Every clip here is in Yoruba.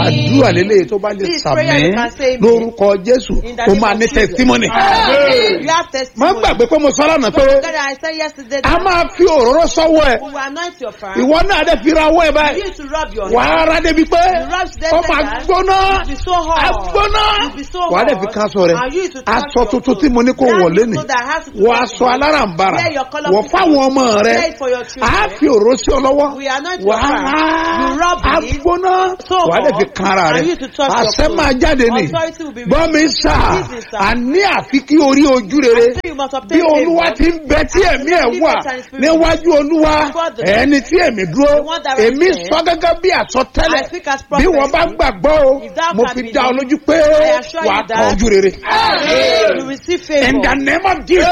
àdúrà lélẹ̀ tó bá lè This prayer you sàmì can say amen. lórúkọ Jésù In the ó name máa of ní Jesus. testimony. You have má testimony. gbàgbé pé mo sọ lánàá pé God, I said yesterday a that máa fi òróró sọ́wọ́ ẹ̀ we will anoint your farm. ìwọ náà dẹ̀ fi ra ọwọ́ ẹ̀ You báyìí used to rub your wà á rà débi pé You rub them ó máa like gbóná that. You'll be so hot. agbóná You'll be so wà á dẹ̀ fi hot. kan aṣọ rẹ̀ And you used to touch aṣọ your tuntun clothes. tí mo ní kó That wọ̀ is lẹ́nìí so that has to wọ be aṣọ alárànbarà Wear your colourful wọ fáwọn ọmọ rẹ Wear it for your children. á fi òróró sí ọ lọ́wọ́ We anoint wà your á farm. You rub it. agbóná So wà á dẹ̀ fi hot. kan ara And rẹ̀ you used to touch your àṣẹ clothes. máa jáde ní Authority will be gbọ́ mi sà This is, sir. àní àfi kí orí ojú rere So you must bí obtain olúwa favor. ti ń bẹ tí ẹ̀mí ẹ̀ wà níwájú olúwa ẹni tí ẹ̀mí dúró èmi sọ gẹ́gẹ́ bí àsọtẹ́lẹ̀ I speak as bí wọ́n bá prophecy. gbàgbọ́ o If thou mo can fi believe, dá ọ lójú pé I assure wà á you that- kan ojú rere. You receive favor. In the name of Jesus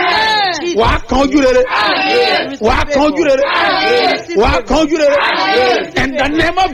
wà á kan ojú rere wà á kan ojú rere wà á kan ojú rere in the name of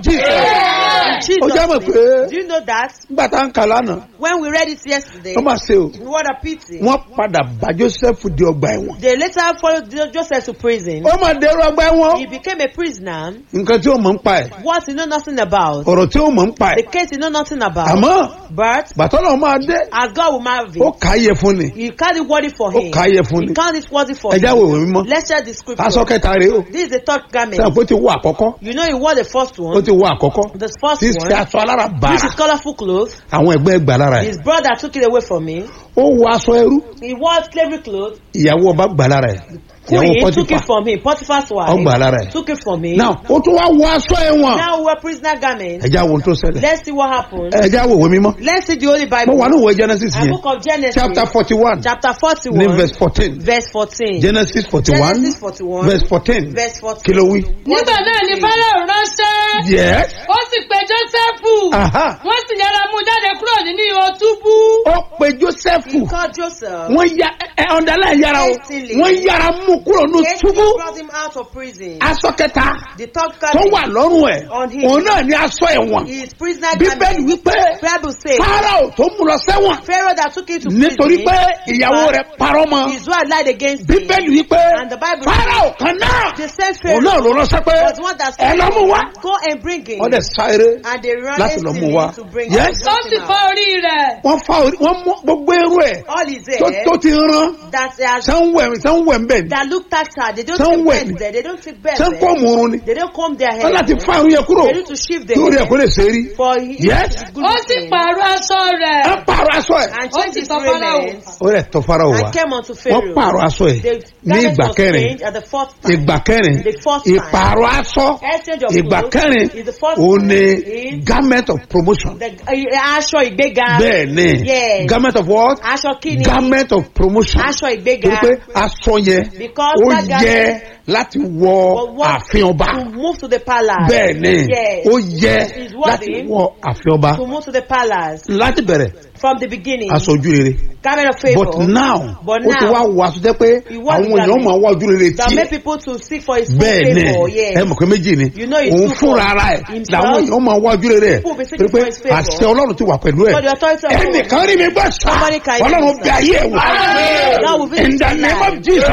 Jesus. Ó jẹ́ mọ̀ pé Do you know that nígbà tá à ń kà lánàá when we read it yesterday, ó máa ṣe o what a pity. wọ́n padà bá Joseph di ọgbà ẹ̀wọ̀n. They later followed Joseph to prison. ó máa dẹrù ọgbà ẹ̀wọ̀n. He became a prisoner. nǹkan tí ó mọ̀ ń pa ẹ̀ What he know nothing about. ọ̀rọ̀ tí ó mọ̀ ń pa The ẹ̀ case he know nothing about. àmọ́ But bàtọ́ náà máa dé as God will marry ó it, kà á yẹ fún ni he can't it worthy for ó him. kà á yẹ fún He ni can't it worthy for ẹjá him. wo ìwé mímọ́ Let's share the scripture. aṣọ kẹta rèé o This is the third garment. sẹ́wọ̀n pé ó ti wọ àkọ́kọ́ You know he wore the first ó one. ti wọ àkọ́kọ́ The first tí ṣe one, aṣọ alára which bàrà is colorful clothes. àwọn ẹgbẹ́ ẹgbà lára ẹ̀ His brother took it away from him. ó wọ aṣọ ẹrú He wore slavery clothes. ìyàwó ọba gbà lára ẹ̀ ìyàwó Queen took Pọ́tífà it from him. Potiphar's ó wife gbà lára ẹ̀ took it from him. náà ó tún wá wọ aṣọ ẹ̀wọ̀n Now we wear prisoner garments. ẹjá wo ohun tó ṣẹlẹ̀ Let's see what happened. ẹjá wo ìwé mímọ́ Let's see the Holy mo Bible. wà ní ìwé Genesis And yẹn book of Genesis. chapter 41 Chapter ní 41. verse 14 Verse 14. Genesis 41 Genesis 41. verse 14 Verse 14. kí ló wí. nígbà náà ni Fáráò ránṣẹ́ yes ó sì pe Jósẹ́fù aha wọ́n sì yára mú jáde kúrò nínú ihò túbú. ó pe Jósẹ́fù He called Joseph. wọ́n ya ọ̀ndàlá yàrá o Hastily. wọ́n yàrá mú kúrò ní Yes, túbú he brought him out of prison. aṣọ kẹta The third tó wà garment lọ́rùn ẹ̀ on him. òun náà ní aṣọ ẹ̀wọ̀n is prisoner bíbélì garment. wípé Bible says Fáráò tó mú lọ sẹ́wọ̀n Pharaoh that took him to nítorí prison. pé ìyàwó rẹ̀ parọ́ mọ́ His wife lied against him. bíbélì wípé And the Bible Fáráò kan náà The same òun náà Pharaoh ló ránṣẹ́ pé was one that ẹ lọ mú wá go and bring him. wọ́n dẹ̀ sáré And they ran láti lọ mú hastily wá to bring yes him. ó sì fọ́ orí rẹ̀. wọ́n fa orí wọ́n mú gbogbo irú ẹ̀ All is tó there ti rán that has sanwó-ẹ̀ ń bẹ̀ ni that look tactile. They don't Some take went. beds there. They don't take beds sanwó there. òmùrún ni They don't comb their wọ́n hair. láti fa irun yẹn kúrò They need to shift their kí orí ẹ̀ hair. kó lè ṣe rí For he Yes. is good ó sì looking. pààrọ̀ aṣọ ẹ rẹ̀. pààrọ̀ aṣọ ẹ̀ And Ó changed sì his sọ Fáráò. raiment. ó rẹ̀ tọ́ Fáráò wá And came unto wọ́n Pharaoh. pààrọ̀ aṣọ ẹ̀ The ní garment ìgbà was kẹrin changed at the fourth time. ìgbà kẹrin The fourth time. ìpààrọ̀ aṣọ Exchange of ìgbà clothes kẹrin is the fourth òun time. ni Is garment of promotion the aṣọ ìgbéga. bẹ́ẹ̀ ni Yes. garment of what Aṣọ kíni. garment of promotion Aṣọ ìgbéga. torí pé aṣọ yẹn Because ó that yẹ garment láti wọ ààfin ọba to move to the palace. bẹ́ẹ̀ ni Yes. ó yẹ Is worthy láti wọ ààfin ọba to move to the palace láti bẹ̀rẹ̀ from the beginning. aṣọ ojú rere Garment of favor. but now But ó ti now, wá wọ aṣọ jẹ́ pé he wore the àwọn èèyàn garment máa wá ojú rere that tiẹ̀ make people to seek for his full bẹ́ẹ̀ ni favor. Yes. ẹ mọ̀ pé méjì ni You know it's òun two fúnra for ara ẹ̀ himself. làwọn èèyàn máa wá ojú rere ẹ̀ People be seeking torí pé for his favor. àṣẹ Ọlọ́run ti wà pẹ̀lú ẹ̀ For the authority of God. ẹnìkan rí mi gbọ́ sá Somebody can hear Ọlọ́run me, bẹ sir. ayé ẹ̀ wò God will visit in the your name life. of Jesus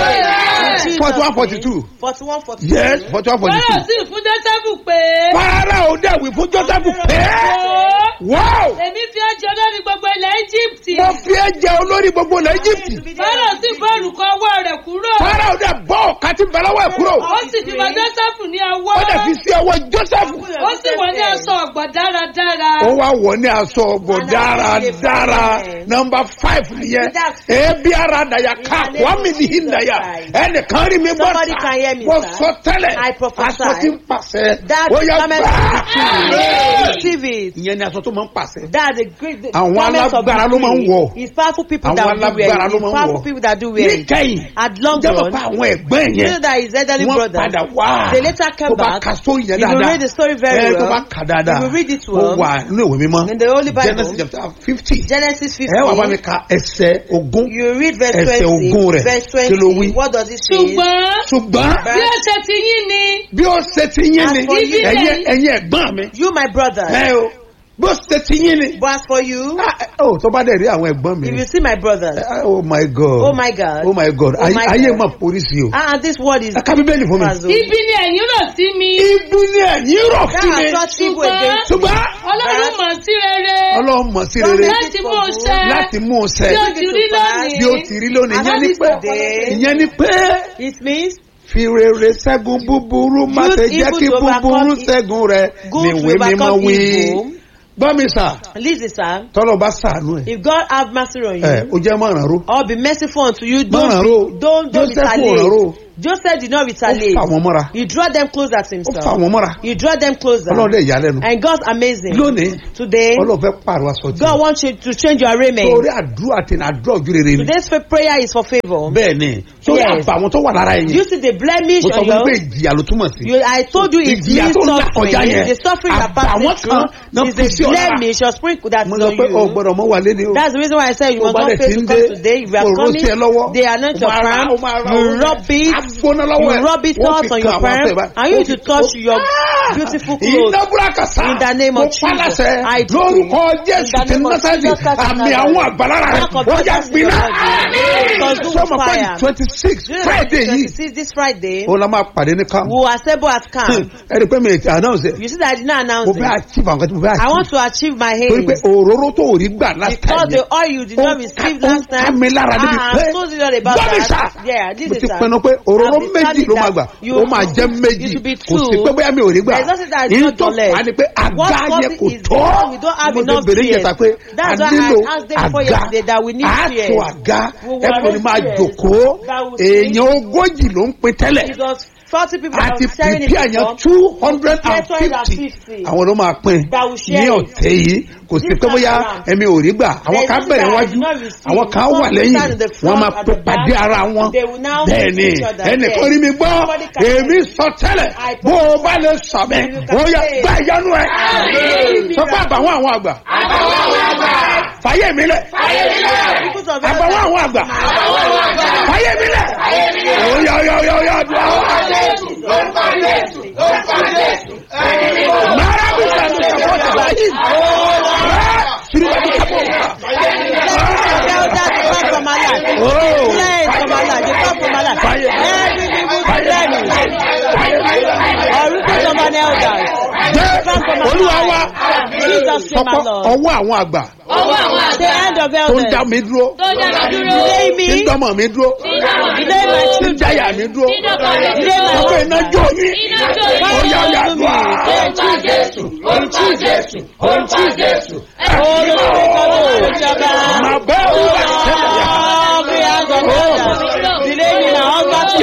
In 41 Jesus' 42 name. 41, 42. yes 41 Fáráò 42 sì fún Jósẹ́fù pé. Fáráò dẹ̀ wí fún Jósẹ́fù pé wow èmi fi ọ́ jẹ olórí gbogbo ilẹ̀ Íjíbítì. mo fi ẹ́ jẹ olórí gbogbo ilẹ̀ Íjíbítì Fáráò sì bọ́ òrùka ọwọ́ rẹ̀ kúrò. Fáráò dẹ̀ bọ́ ọ̀ka tí bẹ lọ́wọ́ ẹ̀ kúrò ó sì fi bọ́ Jósẹ́fù ní ọwọ́. ó dẹ̀ fi sí ọwọ́ Jósẹ́fù ó sì wọ̀ ní aṣọ ọ̀gbọ̀ dáradára. ó wá wọ̀ ní aṣọ ọ̀gbọ̀ dáradára nọmba 5 nìyẹn ebi ara dàyà ká wàmí ní hìndàyà ẹnìkan rí mi gbọ́ Somebody can hear me, wọ́n sir. sọ tẹ́lẹ̀ I prophesy. aṣọ tí ń pàṣẹ That ó yẹ garment gbà receive it. ìyẹn ni aṣọ tó máa ń pàṣẹ. That's the great the Àwọn garment of alágbára ló máa ń victory. wọ̀. It's powerful people Àwọn that do wear alágbára it. ló It's máa ń powerful wọ̀. people that do wear it. níkẹyìn At long jẹ́bọ̀ run, pa àwọn ẹ̀gbọ́n you yẹn know that his elderly wọ́n brother, padà wá they later came tó bá back. ka sórí yẹn If you dáadáa read the story very tó bá well, kà dáadáa if you read it ó well, wà nínú ìwé mímọ́ in the Holy Bible, Genesis chapter 50 Genesis ẹ wà bá mi 50, ka ẹsẹ̀ ogún you read verse ẹsẹ̀ 20, ogún rẹ̀ verse kí ló wí. 20, what does it say? ṣùgbọ́n ṣùgbọ́n bí ó ṣe ti yín ni. bí ó ṣe ti yín ni As for you, ẹ̀yin ẹ̀gbọ́n mi You, my brother, ẹ o bó ṣe ti yín ni but as for you, ó tó bá dẹ̀ rí àwọn ẹ̀gbọ́n mi if you see my brothers, oh my God oh my God, oh my God Oh my ayé God. mà polisi o this word is ẹ ká bíbélì fún mi. Mazo. ibi ni ẹ̀yin rò sí mi. ibu ni ẹ̀yin rọ̀ That sí mi has taught people against me. ṣùgbọ́n Ọlọ́run ọlọ́run mọ̀ sí God rere makes láti it mú for un good. ṣẹ láti mú un ṣẹ bí ó ti rí lónìí. bí ó ti rí lónìí. And ìyẹn ni this pé today, ìyẹn ni pé it means fi rere ṣẹ́gun búburú má Use ṣe jẹ́ evil kí to overcome búburú it. ṣẹ́gun rẹ good ní to ìwé mímọ́ overcome wí. evil. gbọ́ mi sà Listen, sir. tọ́lọ̀ bá sàánú ẹ̀ If God have mercy on ẹ̀ you, ó jẹ́ mọ̀ràn ró. or be merciful unto you, Mọ̀ràn ró. don't Joseph ò ràn retaliate. ró. Joseph did not ó retaliate. fà wọ́n mọ́ra. He draw them closer to ó fà himself. wọ́n mọ́ra. He draw them closer. ọlọ́run dẹ̀ yà lẹ́nu. And God's amazing. lónìí Today, ọlọ́run fẹ́ pààrọ̀ aṣọ tí. God wants you to change your raiment. torí àdúrà tí ní àdúrà ojú rere ni. Today's prayer is for favor. bẹ́ẹ̀ ni torí Yes. àbàwọ́n tó wà lára Do ẹ̀yìn. you see the blemish mo sọ on fún mi your? pé ìjìyà ló túmọ̀ sí. I told you it ìjìyà means tó ń là suffering. kọjá yẹn. The suffering that passes àbàwọ́n kan náà through fi is sí a ọ lára. blemish or sprinkle that mo is sọ on pé o you. gbọ́dọ̀ mọ́ wà lẹ́ni o. That's the reason why I said you Tó must bá not dẹ̀ fail ti to ń come dé, today. If you are kò ró sí ẹ lọ́wọ́. coming, they anoint your Ó máa ra- palm, ó máa ra you oúnjẹ. rub it, Agbóná lọ́wọ́ you ẹ̀. rub it Wọ́n out fi on kan your àwọn palm, afẹ́ báyìí. and you Wọ́n need to fi- touch ó- your Ah! beautiful clothes. Iná búrákàsá. In the name of Mo Jesus, pálásẹ̀ I decree. lórúkọ Jésù In the tí name of Násárẹ́tì Jesus Christ of àmì Nazareth. àwọn àgbàlára rẹ̀ Mark of ó yá Jesus gbiná. in your body. Consume Sọ́mọ pé fire. 26 Do you know Friday that yìí 26 this Friday, ó la máa pàdé ní camp. we will assemble at camp. Ẹni pé mi ò ti announce ẹ̀. You see that I did not announce Mo fẹ́ it. achieve àwọn kan tí mo fẹ́ I want achieve. to achieve my Torí pé aims. òróró tó ò rí gbà last Because time the yẹn. oil you did not receive last Ó ká time, mi lára níbi I pé told you all about gbọ́ mi sà. that. Yeah, this Mo is ti that. pinnu pé òróró I've méjì determined ló máa gbà. that you- Ó máa jẹ́ méjì. it should be Kò sí two. pé bóyá mi ò rí gbà. There's nothing that is Èyí not tó your leg. fà á ni pé àga What yẹn causes kò is tó. because we don't have Mo ti enough bèrè chairs. ìjẹta pé a That's why nílò I asked them before àga. yesterday that we need Àtò chairs. àga. We will Ẹ̀fọ́ ni arrange máa chairs jòkó. that will sit. Èèyàn ogójì ló ń pin tẹ́lẹ̀. It was 40 people that Àti were sharing it pípí àyàn before. 250 àwọn ló máa pín That will share ní it. ọ̀tẹ̀ yìí kò sí This pé bóyá time around. ẹ̀mi ò rí gbà àwọn There is kan nothing bẹ̀rẹ̀ that I wájú did not receive. àwọn kan Some wà will lẹ́yìn stand in the wọ́n front máa at the back. pàdé ara wọn They will now bẹ́ẹ̀ meet ni each other. ẹnìkan Yes. rí mi gbọ́ Somebody can èmi say, sọ tẹ́lẹ̀ I bó o bá lè sọ mẹ́ You can ó yẹ say, gbá ìyanu ẹ̀ Amen. sọ pé àbàwọ́n àwọn àgbà fàyè mi lẹ̀ People of àbàwọ́n àwọn àgbà fàyè mi lẹ̀ ó yá ó yá ó yá ó yá mara bí sàmì sàpọ̀tì báyìí sùrùbà bí sàpọ̀. Olúwa wa sọpọ ọwọ́ àwọn àgbà ọwọ́ àwọn àgbà The end of tó ń dá elders. mi dúró tó dára dúró. Delay me. tí ń dọ́mọ̀ mi dúró Delay my tí ń jáyà mi dúró Delay my ọkọ̀ iná jó yín Iná jó yín. ó yá ó yá dùn á. Orúkọ Jésù, orúkọ Jésù, orúkọ Jésù. Mà bẹ́ẹ̀ wú bá tẹ́lẹ̀ yá. Delay me now.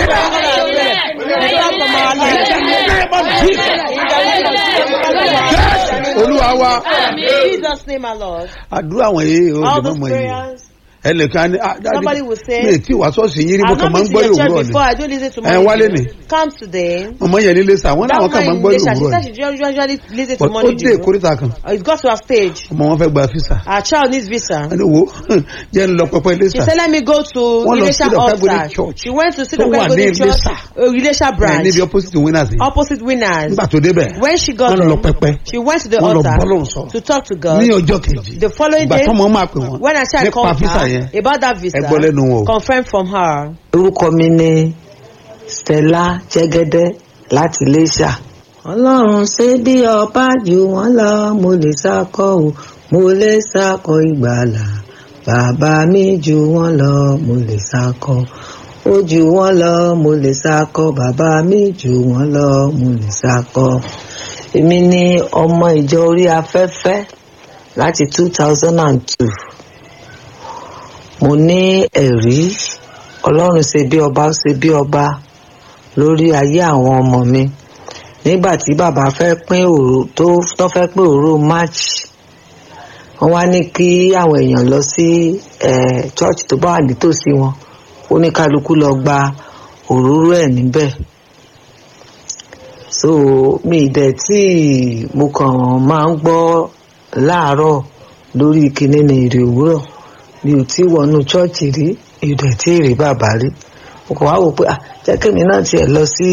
Olúwa wa Jesus name our Lord. àdúrà àwọn yìí ó All jẹ those mọ́mọ́ yìí prayers. ẹnìkan ní Somebody will say, mi tí wàá sọ́ọ̀sì yín rí mo I've kàn not máa ń been gbọ́ to your òwúrọ̀ church ni before. I don't listen to ẹ wálé ni Come today. ọmọ yẹn nílé sà wọn That làwọn kàn máa ń woman gbọ́ in Malaysia, she òwúrọ̀ said ni she usually listen to ó morning dé Juju. ìkórìtà kan It got to her stage. ọmọ wọn fẹ́ gba físà Our child needs visa. ẹni wo jẹ́ ń lọ pẹpẹ ilé She sà said, let me go to Wọ́n lọ Ilesha sí the Calvary altar. Church. She went to see Tó the wà ní Calvary Church, Ilesha. Ilesha branch, níbi opposite winners yìí opposite winners. nígbà tó débẹ̀ When she got wọ́n lọ there, pẹpẹ she went to the wọ́n lọ altar bọ́lọ̀ sọ to talk to God. ní ọjọ́ kejì The following ìgbà day, tó mọ̀ máa pè wọ́n when I child nípa called físà yẹn her about that visa, ẹ gbọ́ lẹ́nu wọn o. confirmed from her. orúkọ mi ni Stella Jẹ́gẹ́dẹ́ láti Iléṣà. Ọlọ́run ṣe bí ọba jù wọ́n lọ mo lè sákọ̀ o mo lè sákọ̀ ìgbàlà bàbá mi jù wọ́n lọ mo lè sákọ̀ ó jù wọ́n lọ mo lè sákọ̀ bàbá mi jù wọ́n lọ mo lè sákọ̀. Èmi ni ọmọ ìjọ orí afẹ́fẹ́ láti 2002. Mo ní ẹ̀rí Ọlọ́run ṣe bí ọba ó ṣe bí ọba lórí ayé àwọn ọmọ mi nígbà tí bàbá fẹ́ pín òró tó fẹ́ pín òró March wọ́n wá ní kí àwọn èèyàn lọ sí church tó bá wà nítòsí wọn ó ní kálukú lọ gba òróró ẹ̀ níbẹ̀ so mi ìdẹ̀ tí mo kàn máa ń gbọ́ láàárọ̀ lórí kinní ní èrè òwúrọ̀ mi ò tí wọnú chọ́ọ̀chì rí ìdẹ̀ tí èrè bàbá rí mo kàn wá wò pé jẹ́ kémi náà tiẹ̀ lọ sí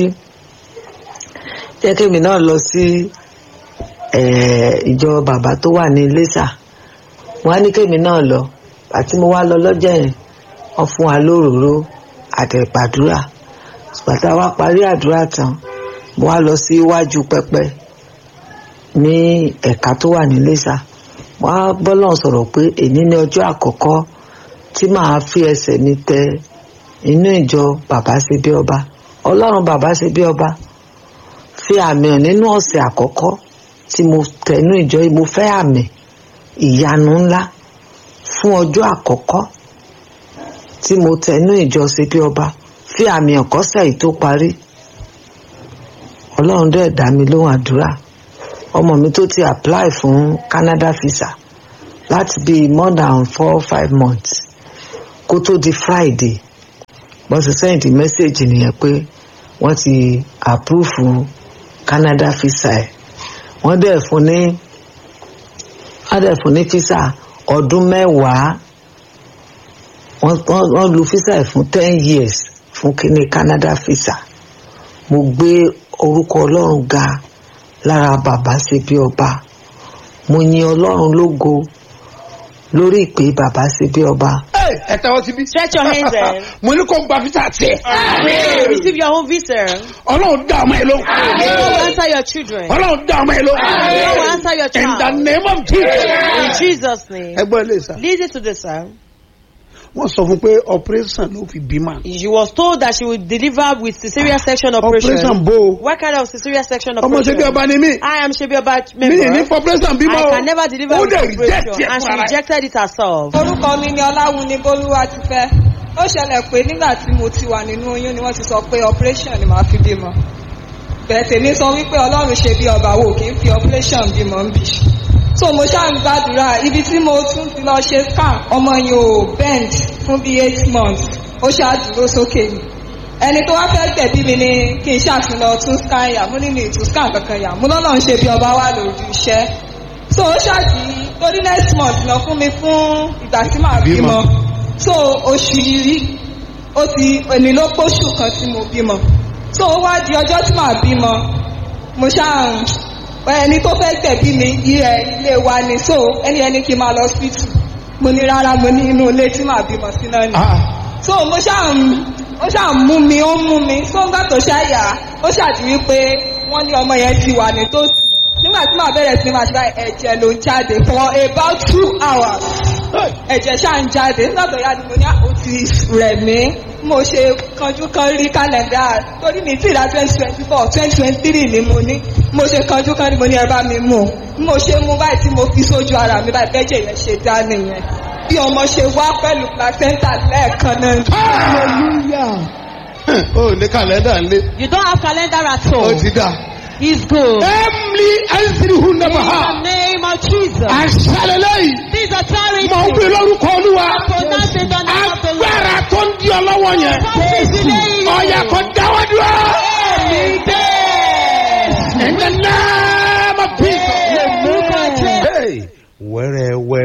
ìjọ bàbá tó wà ní Iléṣà wọ́n á ní kémi náà lọ àti mo wá lọ lọ́jọ́ yẹn wọ́n fún wa lóròró àtẹ̀gbàdúrà bàtà wa parí àdúrà tán mo wá lọ sí iwájú pẹpẹ ní ẹ̀ka tó wà ní Iléṣà wọ́n á bọ́lọ̀ sọ̀rọ̀ pé èní ní ọjọ́ àkọ́kọ́ tí màá fi ẹsẹ̀ mi tẹ inú ìjọ bàbá ṣe bí ọba. Ọlọ́run bàbá ṣe bí ọba fi àmì hàn nínú ọ̀sẹ̀ àkọ́kọ́ tí mo tẹnu ìjọ yìí. Mo fẹ́ àmì ìyanu ńlá fún ọjọ́ àkọ́kọ́ tí mo tẹnu ìjọ ṣe bí ọba. Fi àmì hàn kọ́sẹ̀ yìí tó parí. Ọlọ́run dẹ̀ dá mi lóhùn àdúrà. Ọmọ mi tó ti apply fún Canada visa láti bíi more than 4-5 months kó tó di Friday wọ́n ti send message nìyẹn pé wọ́n ti approve Canada visa ẹ̀. Wọ́n dẹ̀ fún ní visa ọdún 10. Wọ́n lu visa ẹ̀ fún 10 years fún kíní Canada visa. Mo gbé orúkọ Ọlọ́run ga lára bàbá ṣe bí ọba. Mo yin Ọlọ́run lógo lórí ìpè bàbá ṣe bí ọba. Ẹ tẹ́wọ́ síbí. Stretch your hands then. Mo ní kó gba visa tiẹ̀. Receive your own visa. Ọlọ́run dá ọmọ ẹ lóhùn. God will answer your children. Ọlọ́run dá ọmọ ẹ lóhùn. God will answer your In the child. name of Jesus. In Jesus' name. Ẹ gbọ́ ilé ìsà. Listen to this, sir. Wọ́n sọ fún pé operation ló fi bímọ. She was told that she would deliver with cesarean section operation. Operation bó. What kind of cesarean section Ọmọ ṣe bí operation? ọba ni mí. I am Shebi Oba Mi member. ní for operation bímọ o. I can never deliver Ó with dẹ̀ reject operation, ẹ̀ and she fún ara ẹ̀. rejected it herself. Orúkọ mi ni Ọláwuni Bólúwa ti fẹ́. Ó ṣẹlẹ̀ pé nígbà tí mo ti wà nínú oyún ni wọ́n ti sọ pé operation ni màá fi bímọ. Bẹ̀ẹ̀ tèmi sọ wípé Ọlọ́run ṣe bí ọba wò kì í fi operation bímọ ń bì. So mo ṣáà ń gbàdúrà ibi tí mo tún ti lọ ṣe scan ọmọ yẹn ò bend fún bíi 8 months. Ó ṣáà dúró sókè ni. Ẹni tó wá fẹ́ gbẹ̀bí mi ni kí n ṣàfihàn tún scan yà mo ní ní ìtún scan kankan yà mo lọ́nà ń ṣe bí ọba wà lójú iṣẹ́. So ó ṣáàjì torí next month lọ fún mi fún ìgbà tí màá bímọ. So oṣù yìí ó ti èmi ló póṣù kan tí mo bímọ. So ó wá di ọjọ́ tí màá bímọ mo ṣáà ẹni tó fẹ́ gbẹ̀bí mi ilé wa ni so ẹni kí n máa lọ hospital. Mo ní rárá mo ní inú ilé tí màá bímọ sí náà ni. So mo ṣáà mú mi ó mú mi so nígbà tó ṣáyà ó ṣàdí wípé wọ́n ní ọmọ yẹn ti wà nítòsí. Nígbà tí màá bẹ̀rẹ̀ sí máa ṣe báyìí ẹ̀jẹ̀ ló ń jáde for about 2 hours. Ẹ̀jẹ̀ ṣáà ń jáde nígbà tó yá ni mo ní ó ti rẹ̀ mí. Mo ṣe kanjú kan rí kálẹ̀ndà torí mi tí ìdá 2024 2023 ni mo ní. Mo ṣe kanjú kan ní mo ní ẹ bá mi mú. Mo ṣe mú báyìí tí mo fi sójú ara mi báyìí bẹ́jẹ̀ yẹn ṣe dá nìyẹn. Bí ọmọ ṣe wá pẹ̀lú placenta lẹ́ẹ̀kan náà. Hallelujah. O ní kàlẹ́ndà ńlé. You don't have calendar at all. Ó ti dà. It's good. Emily Ezrihu In Namaha. the name of Jesus. Àṣàlẹ̀ lẹ́yìn. This authority. Mo ń gbé lórúkọ Olúwa. Pronounce in the name of the Lord. Agbára tó ń di ọlọ́wọ́ yẹn. Ọ̀yà kò dáwọ́ dúró. In the name of Jesus. Hey, wẹ́rẹ́wẹ́.